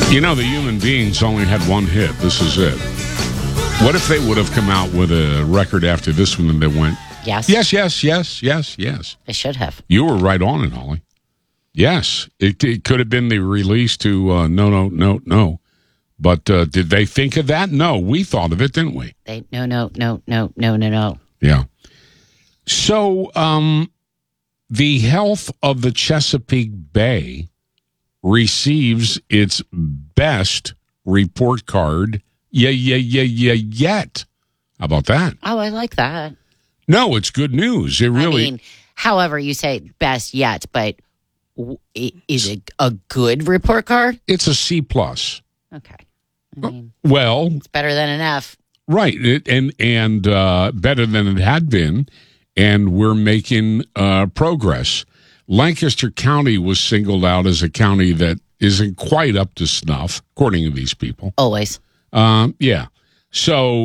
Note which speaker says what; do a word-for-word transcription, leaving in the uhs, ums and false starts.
Speaker 1: You know, the human beings only had one hit. This is it. What if they would have come out with a record after this one and they went,
Speaker 2: Yes.
Speaker 1: yes, yes, yes, yes, yes.
Speaker 2: They should have.
Speaker 1: You were right on it, Holly. Yes. It, it could have been the release to uh, No, No, No, No. But uh, did they think of that? No, we thought of it, didn't we?
Speaker 2: They no, no, no, no, no, no, no.
Speaker 1: Yeah. So um, the health of the Chesapeake Bay receives its best report card yeah, yeah, yeah, yeah, yet. How about that?
Speaker 2: Oh, I like that.
Speaker 1: No, it's good news. It really.
Speaker 2: I mean, however you say best yet, but w- i- is it a good report card?
Speaker 1: It's a C plus.
Speaker 2: Okay. I mean,
Speaker 1: Well,
Speaker 2: it's better than an F.
Speaker 1: right, it, and and uh, better than it had been, and we're making uh, progress. Lancaster County was singled out as a county that isn't quite up to snuff, according to these people.
Speaker 2: Always.
Speaker 1: Um, yeah, so.